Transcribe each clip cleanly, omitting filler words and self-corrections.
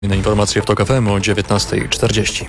Na informacje w TOK FM o 19:40.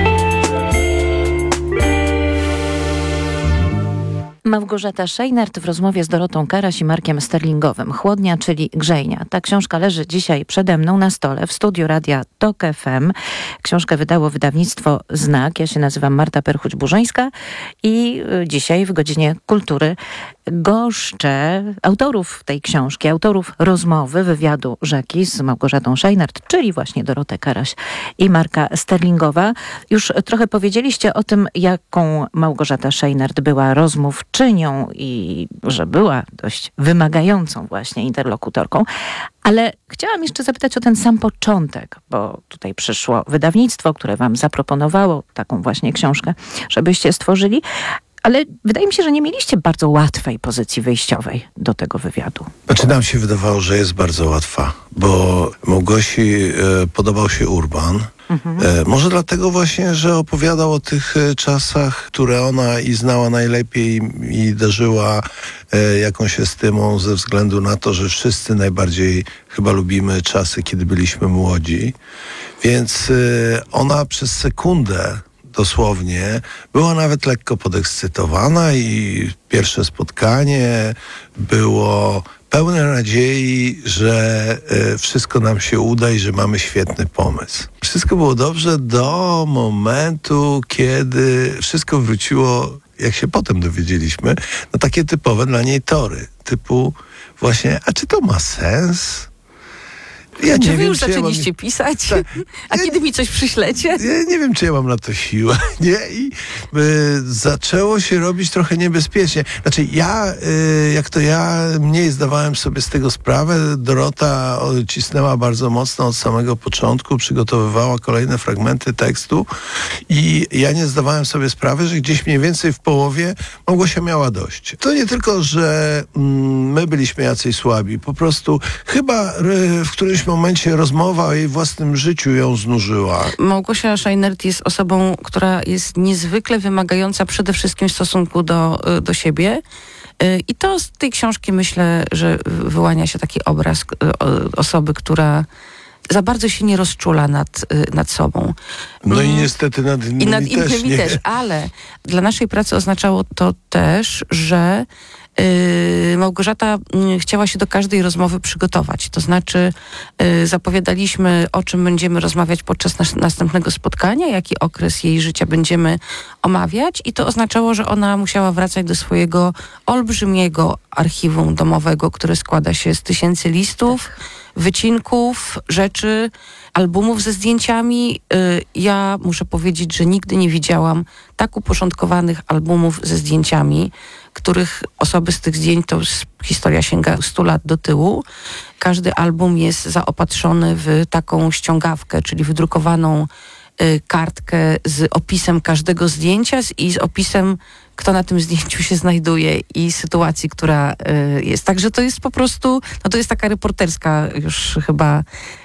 Małgorzata Szejnert w rozmowie z Dorotą Karaś i Markiem Sterlingowym. Chłodnia, czyli grzejnia. Ta książka leży dzisiaj przede mną na stole w studiu radia TOK FM. Książkę wydało wydawnictwo Znak. Ja się nazywam Marta Perchuć-Burzyńska i dzisiaj w Godzinie Kultury goszczę autorów tej książki, autorów rozmowy, wywiadu Rzeki z Małgorzatą Szejnert, czyli właśnie Dorotę Karaś i Marka Sterlingowa. Już trochę powiedzieliście o tym, jaką Małgorzata Szejnert była rozmówczynią i że była dość wymagającą właśnie interlokutorką. Ale chciałam jeszcze zapytać o ten sam początek, bo tutaj przyszło wydawnictwo, które wam zaproponowało taką właśnie książkę, żebyście stworzyli. Ale wydaje mi się, że nie mieliście bardzo łatwej pozycji wyjściowej do tego wywiadu. Znaczy nam się wydawało, że jest bardzo łatwa, bo Małgosi podobał się Urban. Może dlatego właśnie, że opowiadał o tych czasach, które ona i znała najlepiej i darzyła jakąś estymą ze względu na to, że wszyscy najbardziej chyba lubimy czasy, kiedy byliśmy młodzi. Więc ona przez sekundę dosłownie była nawet lekko podekscytowana i pierwsze spotkanie było pełne nadziei, że wszystko nam się uda i że mamy świetny pomysł. Wszystko było dobrze do momentu, kiedy wszystko wróciło, jak się potem dowiedzieliśmy, na takie typowe dla niej tory. Typu właśnie, a czy to ma sens? Ja czy wy już zaczęliście pisać? A kiedy mi coś przyślecie? Ja nie wiem, czy ja mam na to siłę. Nie? I zaczęło się robić trochę niebezpiecznie. Znaczy ja mniej zdawałem sobie z tego sprawę. Dorota cisnęła bardzo mocno od samego początku, przygotowywała kolejne fragmenty tekstu i ja nie zdawałem sobie sprawy, że gdzieś mniej więcej w połowie Małgosia miała dość. To nie tylko, że my byliśmy jacyś słabi. Po prostu chyba w którymś momencie rozmowa o jej własnym życiu ją znużyła. Małgosia Szejnert jest osobą, która jest niezwykle wymagająca przede wszystkim w stosunku do siebie. I to z tej książki myślę, że wyłania się taki obraz osoby, która za bardzo się nie rozczula nad sobą. No i niestety nad innymi, I nad innymi też, ale dla naszej pracy oznaczało to też, że Małgorzata chciała się do każdej rozmowy przygotować. To znaczy zapowiadaliśmy, o czym będziemy rozmawiać podczas następnego spotkania, jaki okres jej życia będziemy omawiać i to oznaczało, że ona musiała wracać do swojego olbrzymiego archiwum domowego, które składa się z tysięcy listów, wycinków, rzeczy, albumów ze zdjęciami. Ja muszę powiedzieć, że nigdy nie widziałam tak uporządkowanych albumów ze zdjęciami, których osoby z tych zdjęć, to historia sięga 100 lat do tyłu. Każdy album jest zaopatrzony w taką ściągawkę, czyli wydrukowaną kartkę z opisem każdego zdjęcia i z opisem, kto na tym zdjęciu się znajduje i sytuacji, która jest. Także to jest po prostu, no to jest taka reporterska już chyba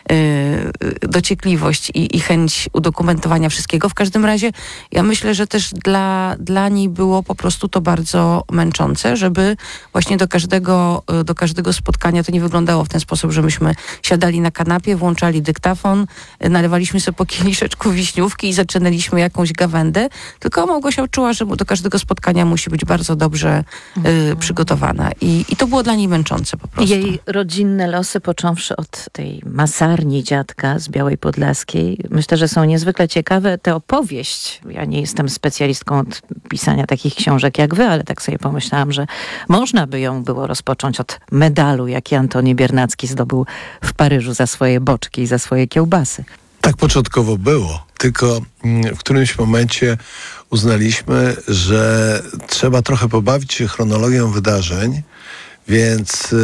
dociekliwość i chęć udokumentowania wszystkiego. W każdym razie ja myślę, że też dla niej było po prostu to bardzo męczące, żeby właśnie do każdego spotkania to nie wyglądało w ten sposób, że myśmy siadali na kanapie, włączali dyktafon, nalewaliśmy sobie po kieliszeczku wiśniówki i zaczynaliśmy jakąś gawędę, tylko Małgosia czuła, że do każdego spotkania musi być bardzo dobrze przygotowana i to było dla niej męczące po prostu. Jej rodzinne losy, począwszy od tej masarni dziadka z Białej Podlaskiej, myślę, że są niezwykle ciekawe. Tę opowieść, ja nie jestem specjalistką od pisania takich książek jak wy, ale tak sobie pomyślałam, że można by ją było rozpocząć od medalu, jaki Antoni Biernacki zdobył w Paryżu za swoje boczki i za swoje kiełbasy. Tak początkowo było, tylko w którymś momencie uznaliśmy, że trzeba trochę pobawić się chronologią wydarzeń, więc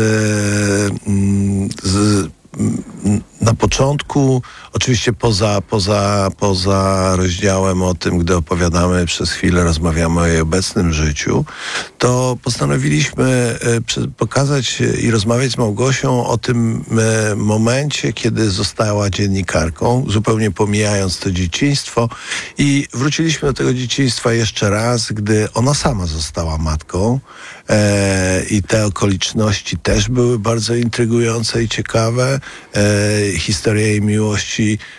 na początku, oczywiście poza rozdziałem o tym, gdy opowiadamy przez chwilę, rozmawiamy o jej obecnym życiu, to postanowiliśmy pokazać i rozmawiać z Małgosią o tym momencie, kiedy została dziennikarką, zupełnie pomijając to dzieciństwo i wróciliśmy do tego dzieciństwa jeszcze raz, gdy ona sama została matką i te okoliczności też były bardzo intrygujące i ciekawe. historia jej miłości